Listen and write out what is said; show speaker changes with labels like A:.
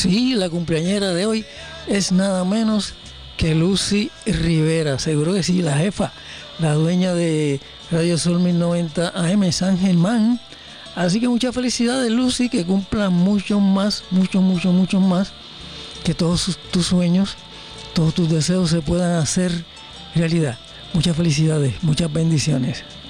A: Sí, la cumpleañera de hoy es nada menos que Lucy Rivera, seguro que sí, la jefa, la dueña de Radio Sol 1090 AM San Germán. Así que muchas felicidades, Lucy, que cumpla mucho más, mucho más, que todos tus sueños, todos tus deseos se puedan hacer realidad. Muchas felicidades, muchas bendiciones.